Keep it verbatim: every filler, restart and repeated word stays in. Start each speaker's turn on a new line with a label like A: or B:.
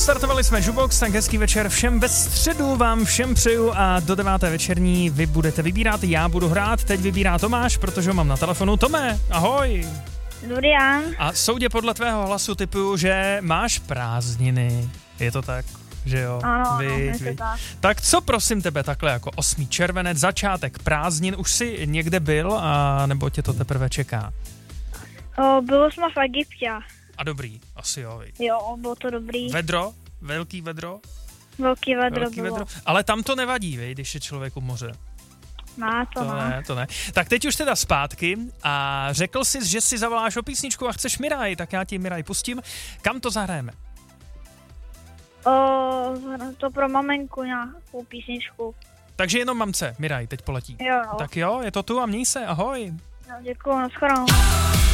A: Odstartovali jsme Jukebox, tak hezký večer všem ve středu vám všem přeju a do deváté večerní vy budete vybírat, já budu hrát, teď vybírá Tomáš, protože ho mám na telefonu. Tome, ahoj!
B: Dobrý den.
A: A soudě podle tvého hlasu typuju, že máš prázdniny, je to tak? Že jo?
B: Ano,
A: Vy,
B: ano,
A: vy.
B: tak.
A: Tak co prosím tebe takhle jako osmý červenec, začátek prázdnin, už jsi někde byl a nebo tě to teprve čeká?
B: O, bylo jsme v Egyptě.
A: A dobrý, asi jo. Viď.
B: Jo, bylo to dobrý.
A: Vedro? Velký vedro?
B: Velký vedro
A: Velký
B: bylo.
A: vedro. Ale tam to nevadí, viď, když je člověk u moře.
B: Má to,
A: To
B: má.
A: ne, to ne. Tak teď už teda zpátky a řekl jsi, že si zavoláš o písničku a chceš Miraj, tak já ti Miraj pustím. Kam to zahrajeme?
B: O, to pro maminku nějakou písničku.
A: Takže jenom mamce, Miraj, teď poletí.
B: Jo, no.
A: Tak jo, je to tu a měj se, ahoj.
B: No, děkuju, nashledanou.